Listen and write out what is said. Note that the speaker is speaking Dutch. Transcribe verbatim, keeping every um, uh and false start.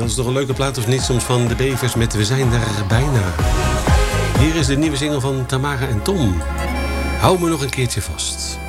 dat is toch een leuke plaat of niet soms van de Bevers met We zijn er bijna. Hier is de nieuwe single van Tamara en Tom. Hou me nog een keertje vast.